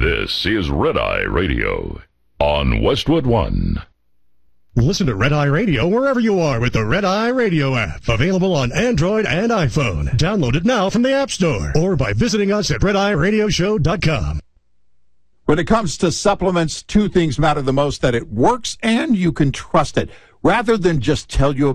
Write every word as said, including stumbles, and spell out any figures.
This is Red Eye Radio on Westwood One. Listen to Red Eye Radio wherever you are with the Red Eye Radio app. Available on Android and iPhone. Download it now from the App Store or by visiting us at red eye radio show dot com. When it comes to supplements, two things matter the most: that it works and you can trust it. Rather than just tell you